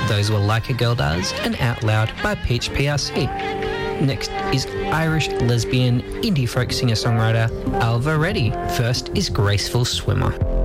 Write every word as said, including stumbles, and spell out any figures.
Those were Like a Girl Does and Out Loud by Peach P R C. Next is Irish lesbian indie folk singer-songwriter Alva Reddy. First is Graceful Swimmer.